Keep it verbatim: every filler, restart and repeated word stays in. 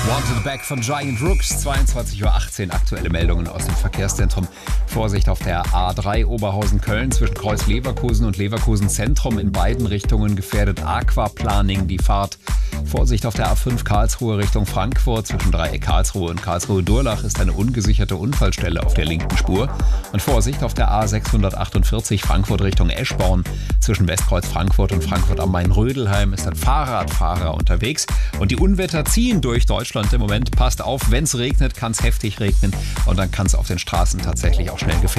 One to the Back von Giant Rooks, zweiundzwanzig Uhr achtzehn, aktuelle Meldungen aus dem Verkehrszentrum. Vorsicht auf der A drei Oberhausen-Köln zwischen Kreuz Leverkusen und Leverkusen Zentrum, in beiden Richtungen gefährdet Aquaplaning die Fahrt. Vorsicht auf der A fünf Karlsruhe Richtung Frankfurt zwischen Dreieck Karlsruhe und Karlsruhe-Durlach ist eine ungesicherte Unfallstelle auf der linken Spur. Und Vorsicht auf der A sechshundertachtundvierzig Frankfurt Richtung Eschborn zwischen Westkreuz Frankfurt und Frankfurt am Main-Rödelheim ist ein Fahrradfahrer unterwegs. Und die Unwetter ziehen durch Deutschland im Moment. Passt auf, wenn es regnet, kann es heftig regnen und dann kann es auf den Straßen tatsächlich auch schnell gefährlich